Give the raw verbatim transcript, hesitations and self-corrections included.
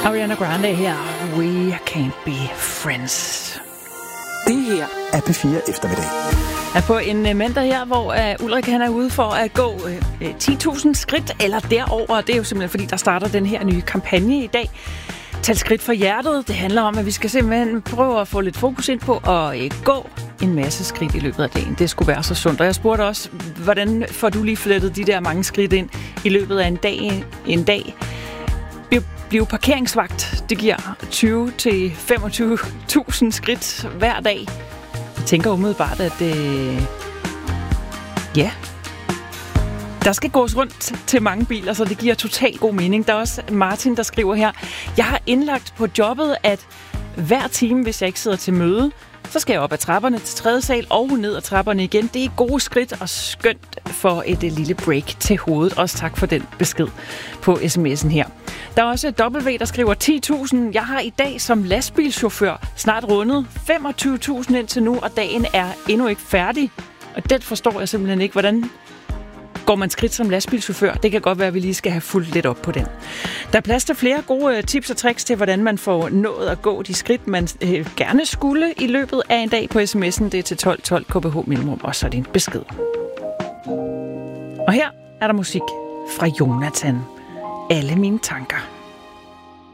Ariana Grande her. We can't be friends. Det her er P fire eftermiddag. Er på en mandag her, hvor uh, Ulrik han er ude for at gå uh, ti tusind skridt eller derover. Det er jo simpelthen fordi, der starter den her nye kampagne i dag. Tal skridt for hjertet. Det handler om, at vi skal simpelthen prøve at få lidt fokus ind på at uh, gå en masse skridt i løbet af dagen. Det skulle være så sundt. Og jeg spurgte også, hvordan får du lige flettet de der mange skridt ind i løbet af en dag? En dag. Blive parkeringsvagt. Det giver tyve til femogtyve tusind skridt hver dag. Jeg tænker umiddelbart, at øh, ja, der skal gås rundt til mange biler, så det giver totalt god mening. Der er også Martin, der skriver her, jeg har indlagt på jobbet, at hver time, hvis jeg ikke sidder til møde, så skal jeg op ad trapperne til tredje sal og ned ad trapperne igen. Det er gode skridt og skønt for et lille break til hovedet. Også tak for den besked på sms'en her. Der er også W, der skriver ti tusind. Jeg har i dag som lastbilchauffør snart rundet femogtyve tusind indtil nu, og dagen er endnu ikke færdig. Og det forstår jeg simpelthen ikke. Hvordan går man skridt som lastbilchauffør? Det kan godt være, at vi lige skal have fulgt lidt op på den. Der er plads til flere gode tips og tricks til, hvordan man får nået at gå de skridt, man øh, gerne skulle i løbet af en dag på sms'en. Det er til tolv tolv K B H mellemrum, og så er det en besked. Og her er der musik fra Jonathan. Alle mine tanker.